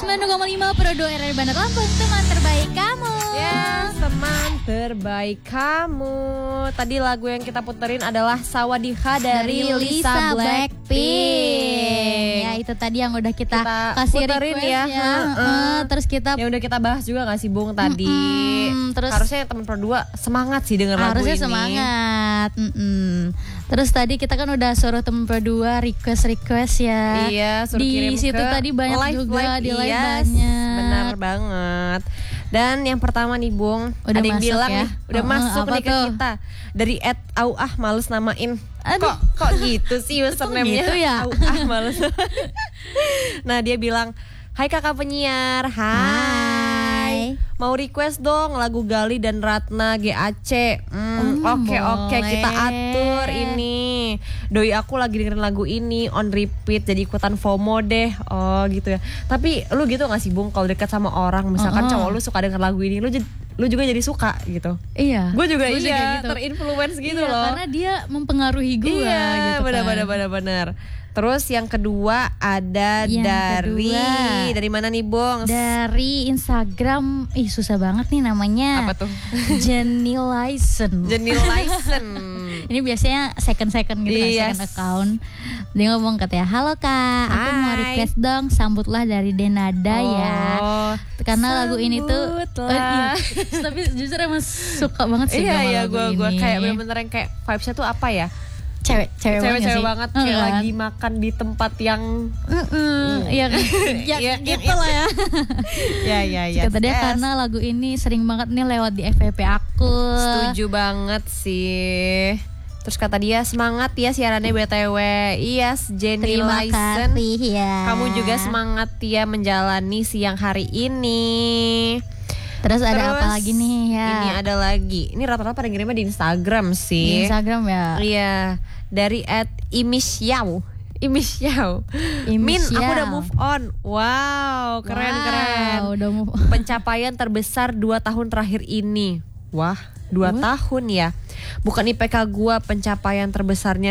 92,5 Pro 2 RRI Bandar Lampung, teman terbaik kamu. Yes, teman terbaik kamu. Tadi lagu yang kita puterin adalah Sawadikha dari Lisa Blackpink. Ya itu tadi yang udah kita kasih puterin request ya. Terus kita yang udah kita bahas juga gak sih Bung tadi. Terus harusnya teman Pro 2 semangat sih denger lagu ini. Harusnya semangat. Terus tadi kita kan udah suruh temen Pro 2 request ya. Iya, suruh kirim di situ ke tadi banyak live, juga di live yes, banyak. Benar banget. Dan yang pertama nih Bung, udah ada yang masuk bilang ya? nih, udah masuk nih ke tuh? kita. Dari @auah males namain. Aduh. Kok gitu sih username-nya? Gitu ya? Auah males. Nah, dia bilang, "Hai kakak penyiar, hai. Mau request dong lagu Gali dan Ratna GAC. Oke, kita atur ini. Doi aku lagi dengerin lagu ini on repeat, jadi ikutan FOMO deh." Oh gitu ya. Tapi lu gitu gak sih Bung, kalau dekat sama orang, misalkan cowok lu suka denger lagu ini, lu juga jadi suka gitu? Iya. Gue juga iya gitu. terinfluence gitu Iya, loh. karena dia mempengaruhi gue Iya, gitu benar. Terus yang kedua ada dari mana nih Bung? Dari Instagram, susah banget nih namanya. Apa tuh? Jenny Lyson. Ini biasanya second gitu kan, second account. Dia ngomong katanya, "Halo Kak, aku mau request dong Sambutlah dari Denada ya." Karena lagu ini tuh iya. Tapi jujur emang suka banget sih sama lagu ini. Iya, gue kayak bener-bener yang kayak vibes-nya tuh apa ya? Cewek banget kayak lagi makan di tempat yang iya kan gitu lah ya. Ya. Kata dia karena lagu ini sering banget nih lewat di FYP aku. Setuju banget sih. Terus kata dia, "Semangat ya siarannya BTW." Yes, Jenny Lyson. Terima kasih ya. Kamu juga semangat ya menjalani siang hari ini. Terus ada apa lagi nih ya? Ini ada lagi. Ini rata-rata pada ngirimnya di Instagram sih. Di Instagram ya? Iya. Dari @imisyau. Min, aku udah move on. Wow, keren. Udah move on. Pencapaian terbesar 2 tahun terakhir ini. Wah, 2 tahun ya. Bukan IPK gua pencapaian terbesarnya.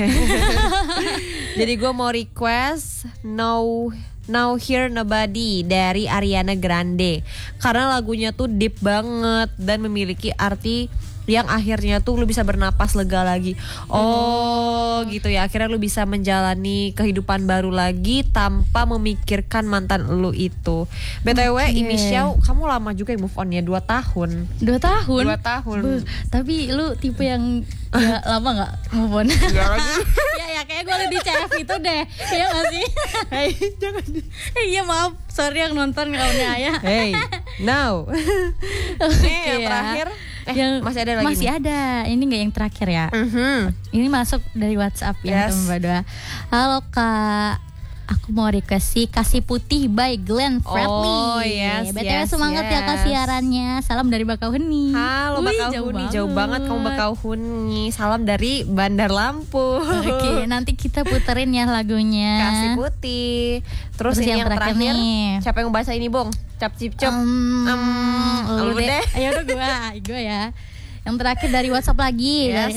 Jadi gua mau request Now Hear Nobody dari Ariana Grande. Karena lagunya tuh deep banget dan memiliki arti yang akhirnya tuh lu bisa bernapas lega lagi. Oh gitu ya, akhirnya lu bisa menjalani kehidupan baru lagi tanpa memikirkan mantan lu itu. BTW Imisyau, kamu lama juga yang move on ya, 2 tahun. 2 tahun? 2 tahun. Tapi lu tipe yang gak lama gak move on? Ya kayak gue lebih CF itu deh. Iya gak sih? Hey, jangan. Iya maaf, sorry yang nonton kawannya Ayah. Hey, now. Yang terakhir yang masih ada lagi masih nih? Ada, ini nggak yang terakhir ya. Ini masuk dari WhatsApp ya teman berdua. "Halo Kak, aku mau request si Kasih Putih by Glenn Fredly." Oh yes, BTW semangat ya Kak siarannya. Salam dari Bakauheni. Halo Bakauheni, jauh banget kamu Bakauheni. Salam dari Bandar Lampung. Oke, nanti kita puterin ya lagunya Kasih Putih. Terus ini yang terakhir nih. Siapa yang baca ini Bung? Cap cip cop. Lu deh. Ayo udah gue ya. Yang terakhir dari WhatsApp lagi, dari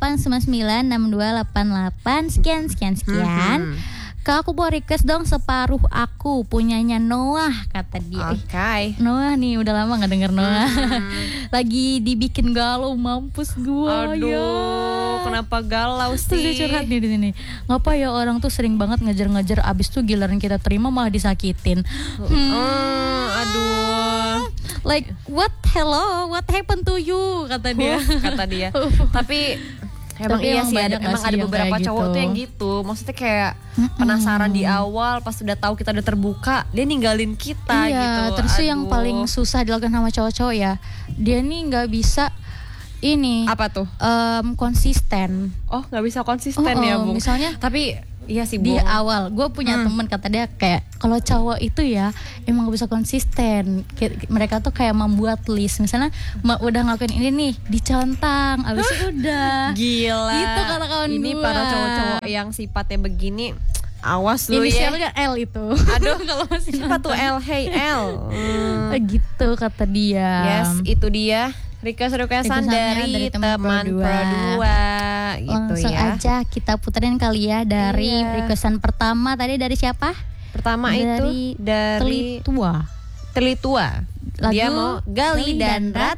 08996288 sekian. "Kak, aku mau request dong Separuh Aku punyanya Noah," kata dia. Oke. Noah nih udah lama gak denger Noah. Lagi dibikin galau, mampus gua. Aduh, kenapa galau sih? Terus dia curhat nih di sini. "Ngapa ya orang tuh sering banget ngejar-ngejar, abis tuh giliran kita terima malah disakitin." Aduh. Like what happened to you, kata dia. Tapi Emang iya sih, emang ada beberapa cowok tuh yang gitu. Maksudnya kayak penasaran di awal, pas udah tahu kita udah terbuka, dia ninggalin kita gitu. Terus yang paling susah dilakukan sama cowok-cowok ya, dia nih nggak bisa ini. Apa tuh? Konsisten. Oh, nggak bisa konsisten ya, Bung. Misalnya, tapi iya sih, Bung. Di awal, gue punya temen kata dia kayak kalau cowok itu ya emang gak bisa konsisten. Mereka tuh kayak membuat list, misalnya udah ngelakuin ini nih, dicentang, abis itu udah. Gila. Gitu kata kawan gue. Ini para cowok-cowok yang sifatnya begini, awas lu ya. Inisialnya L itu. Aduh, kalau masih siapa tuh L, hey L. Gitu kata dia. Yes, itu dia. Request-requestan dari teman Pro 2 gitu. Langsung ya. aja kita puterin kali ya dari requestan pertama tadi dari siapa? Pertama itu dari Telitua. Dia mau Gali dan Ratna.